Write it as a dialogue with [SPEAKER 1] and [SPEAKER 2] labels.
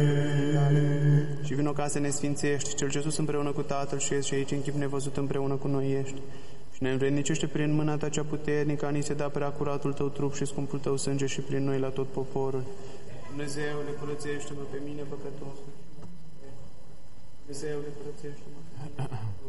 [SPEAKER 1] Și vino ca să ne sfințești, cel ce sus împreună cu Tatăl și ești și aici în chip nevăzut împreună cu noi ești. Și ne învrednicește prin mâna ta cea puternică, a ni se da prea curatul tău trup și scumpul tău sânge și prin noi la tot poporul. Dumnezeule, curățește-mă pe mine păcătosul. Dumnezeule, curățește-mă.